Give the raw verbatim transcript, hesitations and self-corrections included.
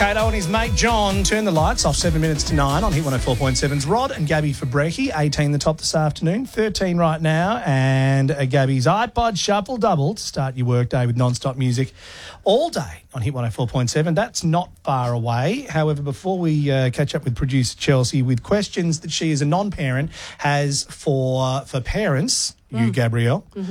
Kato and his mate John turn the lights off seven minutes to nine on Hit one oh four point seven's Rod and Gabby for Brekkie. eighteen the top this afternoon, thirteen right now, and uh, Gabby's iPod Shuffle Double to start your workday with non-stop music all day on Hit one oh four point seven. That's not far away. However, before we uh, catch up with producer Chelsea with questions that she as a non-parent has for, for parents, mm. you, Gabrielle, mm-hmm.